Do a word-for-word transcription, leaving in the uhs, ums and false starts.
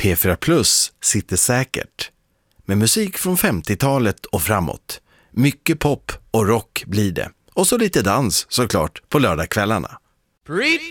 P fyra Plus sitter säkert. Med musik från femtiotalet och framåt. Mycket pop och rock blir det. Och så lite dans såklart på lördagskvällarna. Pretty